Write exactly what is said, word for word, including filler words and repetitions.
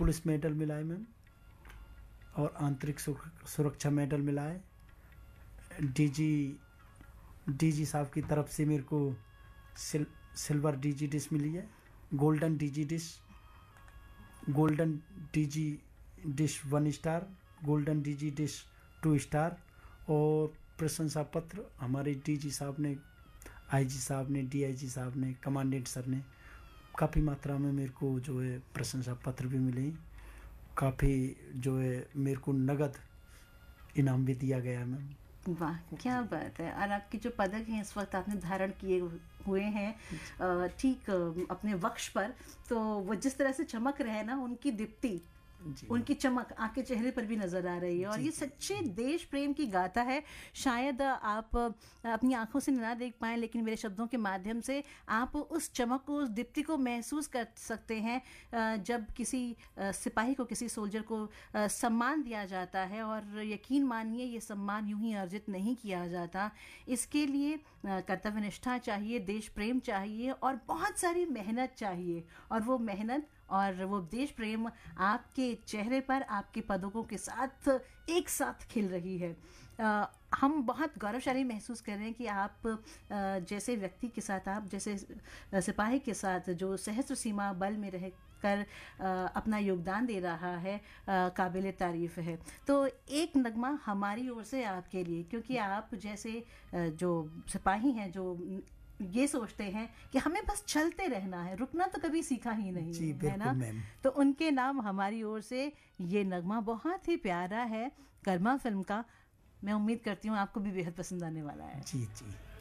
Police medal मिला है ma'am, और आंतरिक सुरक्षा मेडल मिला है। डीजी डीजी साहब की तरफ से मेरे को सिल, सिल्वर डीजी डिश मिली है, golden DG dish, golden DG dish one star, golden DG dish to star, और प्रशंसा पत्र हमारे डीजी साहब ने, आईजी साहब ने, डीआईजी साहब ने, कमांडेंट सर ने काफ़ी मात्रा में मेरे को जो है प्रशंसा पत्र भी मिले। काफ़ी जो है मेरे को नगद इनाम भी दिया गया मैम। वाह, क्या बात है। और आपके जो पदक हैं इस वक्त आपने धारण किए हुए हैं ठीक अपने वक्ष पर, तो वो जिस तरह से चमक रहे हैं ना, उनकी दीप्ति, उनकी चमक आपके चेहरे पर भी नजर आ रही है, और ये सच्चे देश प्रेम की गाथा है। शायद आप अपनी आंखों से ना देख पाएं, लेकिन मेरे शब्दों के माध्यम से आप उस चमक को, उस दीप्ति को महसूस कर सकते हैं जब किसी सिपाही को, किसी सोल्जर को सम्मान दिया जाता है। और यकीन मानिए ये सम्मान यूं ही अर्जित नहीं किया जाता, इसके लिए कर्तव्यनिष्ठा चाहिए, देश प्रेम चाहिए, और बहुत सारी मेहनत चाहिए। और वो मेहनत और वो देश प्रेम आपके चेहरे पर, आपके पदकों के साथ एक साथ खिल रही है। आ, हम बहुत गौरवशाली महसूस कर रहे हैं कि आप आ, जैसे व्यक्ति के साथ, आप जैसे सिपाही के साथ जो सहस्त्र सीमा बल में रह कर अपना योगदान दे रहा है, काबिल तारीफ़ है। तो एक नगमा हमारी ओर से आपके लिए, क्योंकि आप जैसे जो सिपाही हैं जो ये सोचते हैं कि हमें बस चलते रहना है, रुकना तो कभी सीखा ही नहीं जी, है ना, तो उनके नाम हमारी ओर से ये नगमा बहुत ही प्यारा है कर्मा फिल्म का। मैं उम्मीद करती हूँ आपको भी बेहद पसंद आने वाला है। जी जी।